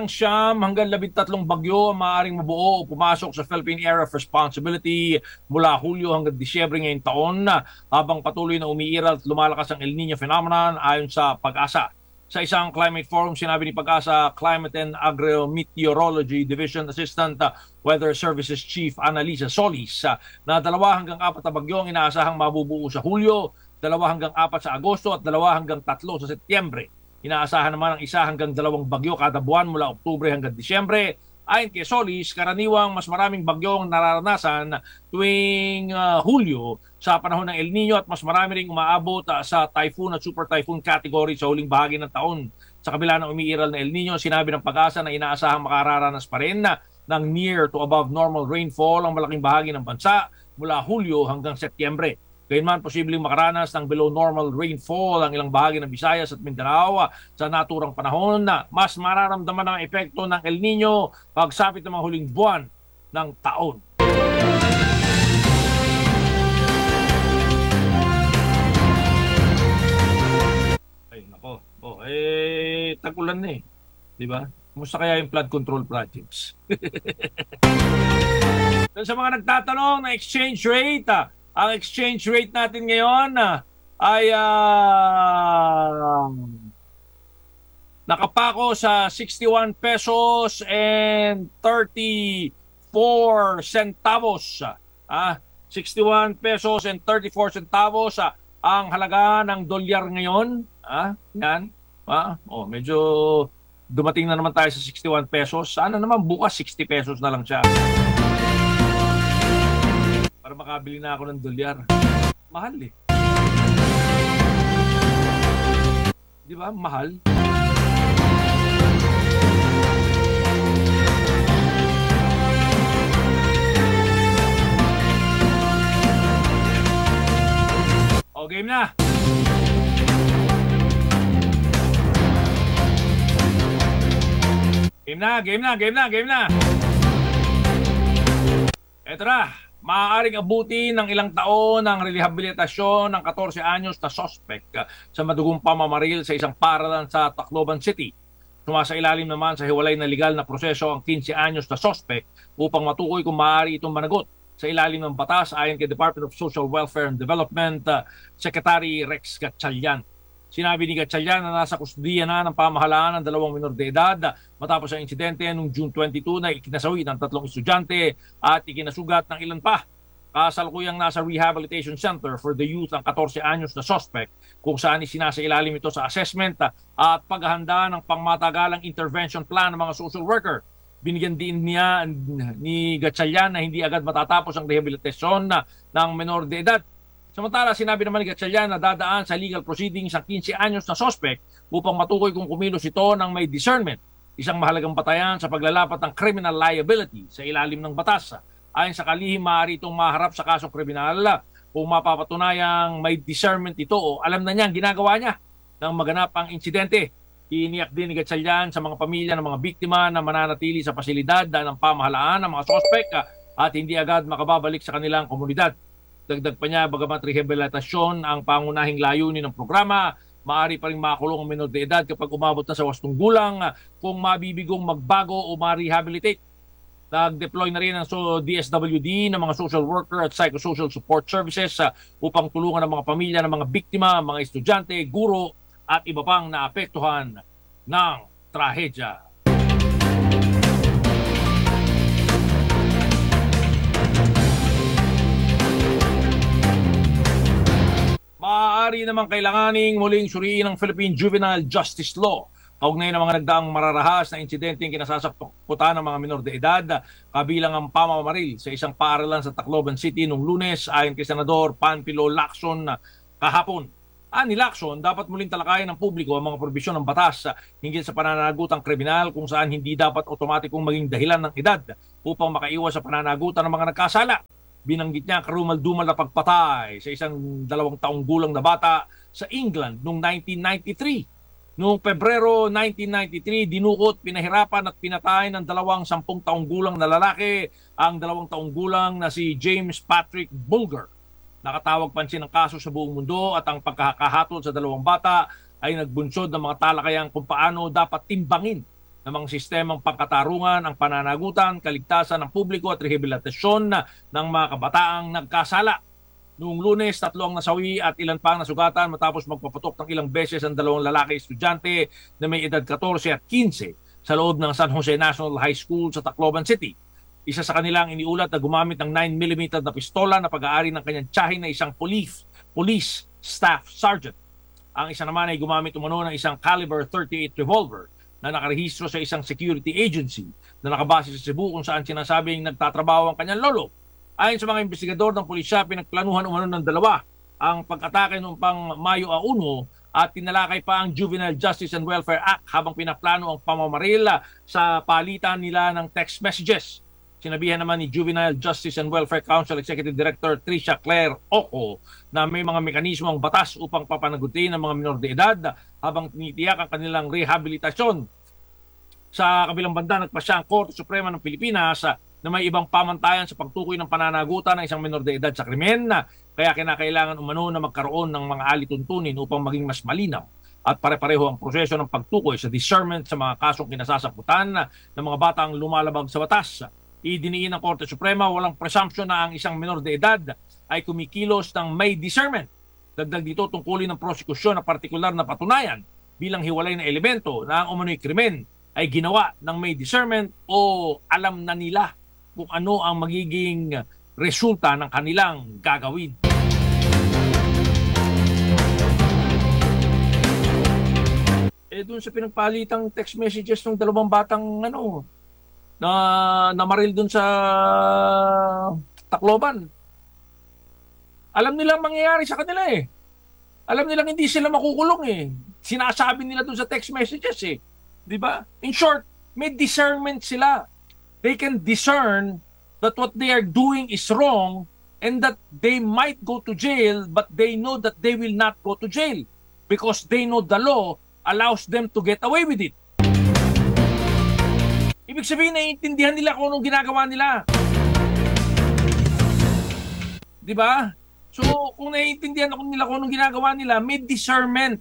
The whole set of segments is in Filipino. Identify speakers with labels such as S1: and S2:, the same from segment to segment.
S1: Siyam hanggang 13 bagyo ang maaaring mabuo o pumasok sa Philippine Area of Responsibility mula Hulyo hanggang Disyembre ngayong taon habang patuloy na umiiral at lumalakas ang El Nino phenomenon ayon sa Pag-asa. Sa isang climate forum, sinabi ni Pag-asa Climate and Agro-Meteorology Division Assistant Weather Services Chief Annalisa Solis na 2 hanggang 4 na bagyo ang inaasahang mabubuo sa Hulyo, 2 hanggang 4 sa Agosto at 2 hanggang 3 sa Setyembre. Inaasahan naman ang 1 hanggang 2 bagyo kada buwan mula Oktubre hanggang Disyembre. Ayon kay Solis, karaniwang mas maraming bagyong nararanasan tuwing Hulyo sa panahon ng El Nino at mas marami ring umaabot sa typhoon at super typhoon category sa huling bahagi ng taon. Sa kabila ng umiiral na El Nino, sinabi ng Pag-asa na inaasahang makararanas pa rin ng near to above normal rainfall ang malaking bahagi ng bansa mula Hulyo hanggang Setyembre. Gayunman, posibleng makaranas ng below normal rainfall ang ilang bahagi ng Visayas at Mindanao sa naturang panahon na mas mararamdaman ang epekto ng El Nino pagsapit ng mga huling buwan ng taon. Ay, nako. Tag-ulan na eh. Di ba? Kumusta kaya yung flood control projects? Sa mga nagtatanong ng exchange rate, ang exchange rate natin ngayon ay nakapako sa 61 pesos and 34 centavos. 61 pesos and 34 centavos ang halaga ng dolyar ngayon. Yan. Medyo dumating na naman tayo sa 61 pesos. Sana naman bukas 60 pesos na lang siya. Para makabili na ako ng dolyar. Mahal eh. Di ba? Mahal. O, game na. Game na. Eto na. Maaaring abutin ng ilang taon ang rehabilitasyon ng 14 anyos na suspect sa madugong pamamaril sa isang paaralan sa Tacloban City. Sumasailalim naman sa hiwalay na legal na proseso ang 15 anyos na suspect upang matukoy kung maaari itong managot sa ilalim ng batas ayon kay Department of Social Welfare and Development Secretary Rex Gatchalian. Sinabi ni Gatchalian na nasa kustudiya na ng pamahalaan ng 2 minor de edad matapos ang insidente noong June 22 na ikinasawi ng 3 estudyante at ikinasugat ng ilan pa. Kasalukuyang nasa Rehabilitation Center for the Youth ang 14 anyos na suspect kung saan isinasailalim ito sa assessment at paghahanda ng pangmatagalang intervention plan ng mga social worker. Binigyan din niya ni Gatchalian na hindi agad matatapos ang rehabilitasyon ng minor de edad. Samantala, sinabi naman ni Gatchalian na dadaan sa legal proceedings ang 15 anyos na suspect upang matukoy kung kumilos ito ng may discernment, isang mahalagang batayan sa paglalapat ng criminal liability sa ilalim ng batas. Ayon sa kalihim, maaari itong maharap sa kasong kriminal kung mapapatunayang may discernment ito o alam na niya ang ginagawa niya nang maganap ang insidente. Iniyak din ni Gatchalian sa mga pamilya ng mga biktima na mananatili sa pasilidad ng pamahalaan ng mga suspect at hindi agad makababalik sa kanilang komunidad. Dagdag pa niya, bagamat rehabilitasyon ang pangunahing layunin ng programa, maaari pa rin makulong ang minor de edad kapag umabot na sa 8 gulang kung mabibigong magbago o ma-rehabilitate. Nag-deploy na rin ang DSWD ng mga social worker at psychosocial support services upang tulungan ang mga pamilya ng mga biktima, mga estudyante, guro at iba pang naapektuhan ng trahedya. Maaari namang kailanganing muling suriin ng Philippine Juvenile Justice Law kaugnay ng mga nagdaang mararahas na insidente yung kinasasakputan ng mga minor de edad kabilang ang pamamaril sa isang paaralan sa Tacloban City noong Lunes ayon kay Senador Panfilo Lacson kahapon. Ni Lacson, dapat muling talakayan ng publiko ang mga probisyon ng batas hinggil sa pananagutang kriminal kung saan hindi dapat otomatikong maging dahilan ng edad upang makaiwas sa pananagutan ng mga nagkasala. Binanggit niya karumal-dumal na pagpatay sa isang 2 taong gulang na bata sa England noong 1993. Noong Pebrero 1993, dinukot, pinahirapan at pinatay ng 2 10 taong gulang na lalaki ang 2 taong gulang na si James Patrick Bulger. Nakatawag pansin ang kaso sa buong mundo at ang pagkakahatol sa 2 bata ay nagbunsod ng mga talakayan kung paano dapat timbangin ng mga sistemang pangkatarungan, ang pananagutan, kaligtasan ng publiko at rehabilitasyon ng mga kabataang nagkasala. Noong Lunes, 3 ang nasawi at ilan pang nasugatan matapos magpaputok ng ilang beses ang 2 lalaki estudyante na may edad 14 at 15 sa loob ng San Jose National High School sa Tacloban City. Isa sa kanilang iniulat na gumamit ng 9mm na pistola na pag-aari ng kanyang tiyahin na isang police staff sergeant. Ang isa naman ay gumamit umano ng isang caliber 38 revolver na nakarehistro sa isang security agency na nakabase sa Cebu kung saan sinasabing nagtatrabaho ang kanyang lolo. Ayon sa mga investigador ng pulisya, pinagplanuhan umano ng dalawa ang pag-atake noong pang Mayo 1 at tinalakay pa ang Juvenile Justice and Welfare Act habang pinaplano ang pamamaril sa palitan nila ng text messages. Sinabihan naman ni Juvenile Justice and Welfare Council Executive Director Tricia Claire Oco na may mga mekanismo ang batas upang papanagutin ang mga minor de edad habang tinitiyak ang kanilang rehabilitasyon. Sa kabilang banda, nagpasya ang Korte Suprema ng Pilipinas na may ibang pamantayan sa pagtukoy ng pananagutan ng isang minor de edad sa krimen, kaya kinakailangan umano na magkaroon ng mga alituntunin upang maging mas malinaw at pare-pareho ang proseso ng pagtukoy sa discernment sa mga kasong kinasasakutan ng mga batang lumalabag sa batas. Idiniin ng Korte Suprema walang presumption na ang isang minor de edad ay kumikilos ng may discernment. Dagdag dito tungkulin ng prosekusyon na partikular na patunayan bilang hiwalay na elemento na ang umano'y krimen ay ginawa ng may discernment o alam na nila kung ano ang magiging resulta ng kanilang gagawin. Doon sa pinagpalitang text messages ng 2 batang na namaril dun sa Tacloban. Alam nilang mangyayari sa kanila eh. Alam nilang hindi sila makukulong eh. Sinasabi nila dun sa text messages eh. 'Di ba? In short, may discernment sila. They can discern that what they are doing is wrong and that they might go to jail, but they know that they will not go to jail because they know the law allows them to get away with it. Ibig sabihin, naiintindihan nila kung anong ginagawa nila. Di ba? So, kung naiintindihan nila kung anong ginagawa nila, may discernment.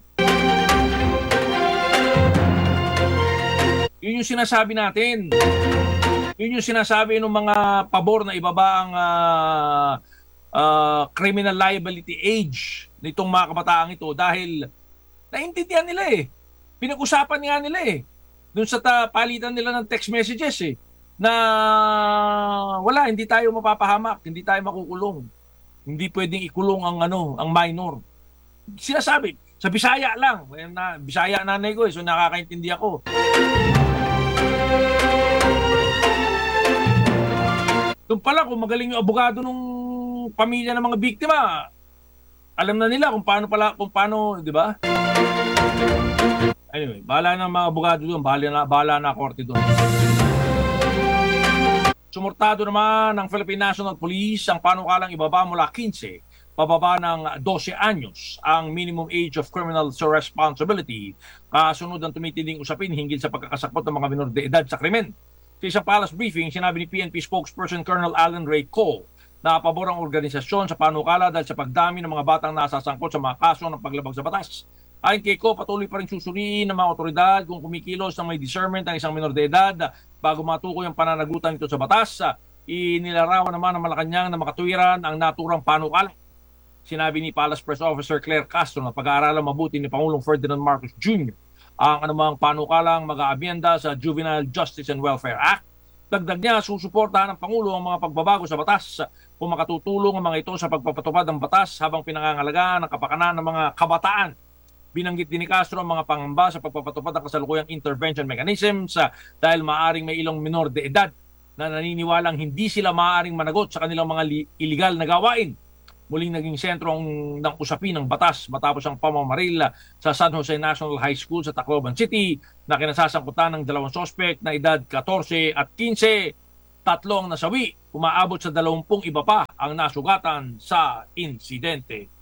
S1: Yun yung sinasabi natin. Yun yung sinasabi ng mga pabor na ibaba ang criminal liability age nitong mga kabataang ito dahil naiintindihan nila eh. Pinag-usapan nga nila eh. Doon sa palitan nila ng text messages eh, na wala, hindi tayo mapapahamak, hindi tayo makukulong. Hindi pwedeng ikulong ang minor. Sinasabi, sa Bisaya lang, Bisaya nanay ko eh, so nakakaintindi ako. Doon pala, kung magaling yung abogado ng pamilya ng mga biktima, alam na nila kung paano, di ba? Anyway, bahala na mga abogado doon, bahala na korte doon. Sumurtado naman ng Philippine National Police ang panukalang ibaba mula 15 pababa ng 12 anyos ang minimum age of criminal responsibility kasunod ng tumitinding usapin hinggil sa pagkakasakot ng mga minor de edad sa krimen. Sa isang palace briefing, sinabi ni PNP spokesperson Colonel Alan Ray Cole na pabor ang organisasyon sa panukala dahil sa pagdami ng mga batang nasasangkot sa mga kaso ng paglabag sa batas. Ayon kay Ko, patuloy pa rin susuriin ng mga otoridad kung kumikilos ng may discernment ng isang minor de edad bago matukoy ang pananagutan nito sa batas. Inilarawan naman ng Malacanang na makatuwiran ang naturang panukala. Sinabi ni Palace Press Officer Claire Castro na pag-aaralan mabuti ni Pangulong Ferdinand Marcos Jr. ang anumang panukalang mag-aabyenda sa Juvenile Justice and Welfare Act. Dagdag niya, susuportahan ng Pangulo ang mga pagbabago sa batas kung makatutulong ang mga ito sa pagpapatupad ng batas habang pinangangalagaan ang kapakanan ng mga kabataan. Binanggit din ni Castro ang mga pangamba sa pagpapatupad ng kasalukuyang intervention mechanisms dahil maaaring may ilang minor de edad na naniniwalang hindi sila maaaring managot sa kanilang mga illegal na gawain. Muling naging sentro ng usapin ng batas matapos ang pamamaril sa San Jose National High School sa Tacloban City na kinasasangkutan ng 2 sospek na edad 14 at 15. 3 ang nasawi, umaabot sa 20 iba pa ang nasugatan sa insidente.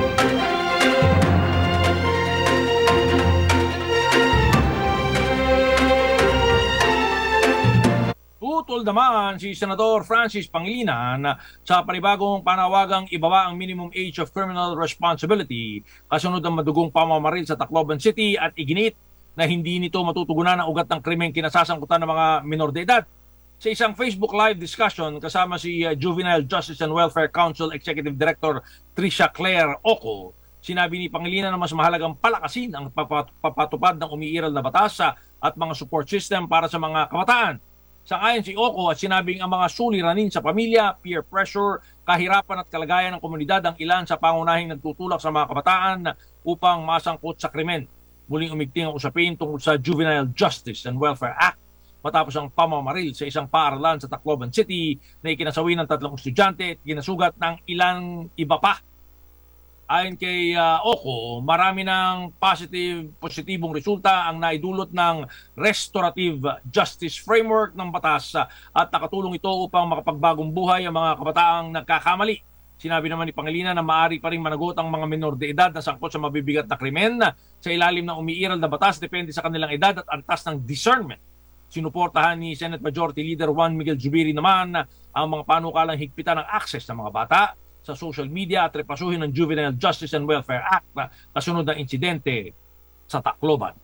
S1: Tutol naman si Senador Francis Pangilinan sa panibagong panawagang ibaba ang minimum age of criminal responsibility kasunod ng madugong pamamaril sa Tacloban City at iginit na hindi nito matutugunan ang ugat ng krimeng kinasasangkutan ng mga minor de edad. Sa isang Facebook Live discussion kasama si Juvenile Justice and Welfare Council Executive Director Tricia Claire Oco, sinabi ni Pangilinan na mas mahalagang palakasin ang papatupad ng umiiral na batas at mga support system para sa mga kabataan. Sang-ayon si Oco at sinabing ang mga suliranin sa pamilya, peer pressure, kahirapan at kalagayan ng komunidad ang ilan sa pangunahing nagtutulak sa mga kabataan upang masangkot sa krimen. Muling umigting ang usapin tungkol sa Juvenile Justice and Welfare Act matapos ang pamamaril sa isang paaralan sa Tacloban City na ikinasawi ng 3 estudyante at ginasugat ng ilang iba pa. Ayon kay Oco, marami ng positibong resulta ang naidulot ng restorative justice framework ng batas at nakatulong ito upang makapagbagong buhay ang mga kabataang nagkakamali. Sinabi naman ni Pangilinan na maaari pa rin managot ang mga minor de edad na sangkot sa mabibigat na krimen sa ilalim ng umiiral na batas depende sa kanilang edad at antas ng discernment. Sinuportahan ni Senate Majority Leader Juan Miguel Zubiri naman ang mga panukalang higpitan ng access ng mga bata sa social media at repasuhin ng Juvenile Justice and Welfare Act na kasunod ng insidente sa Tacloban.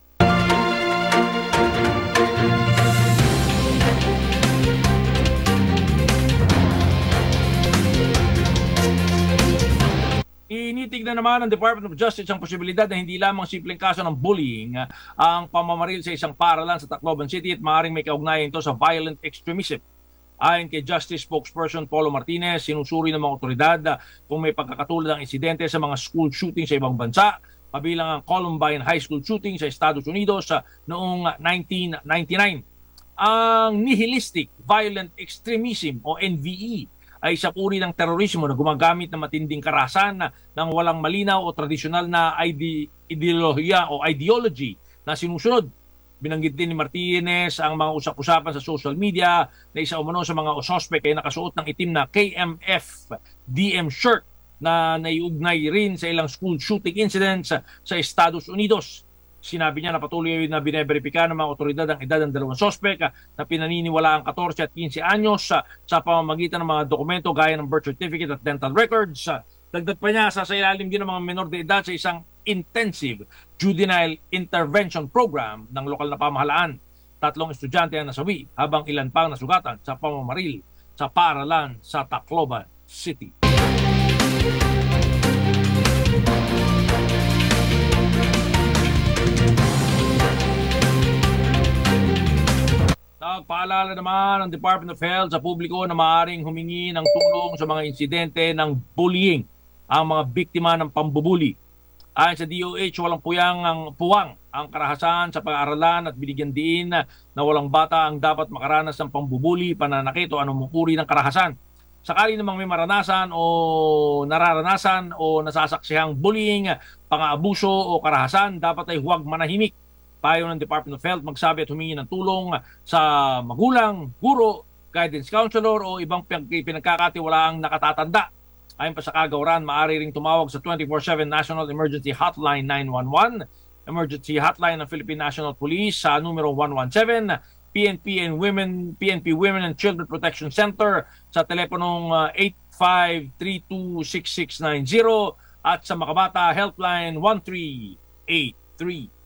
S1: Initignan naman ng Department of Justice ang posibilidad na hindi lamang simpleng kaso ng bullying ang pamamaril sa isang paaralan sa Tacloban City at maaaring may kaugnayan ito sa violent extremism. Ayon kay Justice Spokesperson Paulo Martinez, sinusuri ng mga otoridad kung may pagkakatulad ng insidente sa mga school shooting sa ibang bansa, kabilang ang Columbine High School shooting sa Estados Unidos noong 1999. Ang nihilistic violent extremism o NVE ay isang uri ng terorismo na gumagamit ng matinding karahasan ng walang malinaw o tradisyonal na ideolohiya o ideology na sinusunod. Binanggit din ni Martinez ang mga usap-usapan sa social media na isa umano sa mga suspect ay nakasuot ng itim na KMF DM shirt na naiugnay rin sa ilang school shooting incidents sa Estados Unidos. Sinabi niya na patuloy na bineberipika ng mga otoridad ang edad ng dalawang suspect na pinaniniwala ang 14 at 15 anyos sa pamamagitan ng mga dokumento gaya ng birth certificate at dental records. Dagdag pa niya, sasailalim din ng mga menor de edad sa isang intensive juvenile intervention program ng lokal na pamahalaan. 3 estudyante ang nasawi habang ilan pang nasugatan sa pamamaril sa paaralan sa Tacloban City. Nagpaalala naman ang Department of Health sa publiko na maaaring humingi ng tulong sa mga insidente ng bullying ang mga biktima ng pambubuli. Ayon sa DOH, walang puwang ang karahasan sa pag-aaralan at binigyan din na walang bata ang dapat makaranas ng pambubuli, pananakit o anumang uri ng karahasan. Sakali namang may maranasan o nararanasan o nasasaksihang bullying, pang-aabuso o karahasan, dapat ay huwag manahimik. Payo ng Department of Health magsabi at humingi ng tulong sa magulang, guro, guidance counselor o ibang pinagkakatiwalaang nakatatanda. Ayon pa sa kagawaran, maaari ring tumawag sa 24/7 National Emergency Hotline 911, Emergency Hotline ng Philippine National Police sa numero 117, PNP Women and Children Protection Center sa teleponong 85326690 at sa Makabata Helpline 1383.